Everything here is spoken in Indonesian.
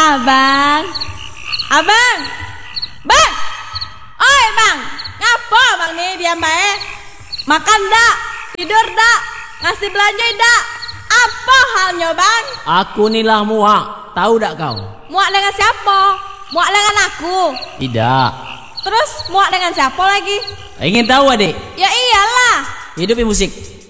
Abang, abang, bang, oi bang, ngapa bang nih diam bae? Makan dak, tidur dak, ngasih belanja dak, apa halnya bang? Aku inilah muak, tahu dak kau? Muak dengan siapa? Muak dengan aku? Tidak. Terus muak dengan siapa lagi? Ingin tahu adik? Ya iyalah. Hidup musik.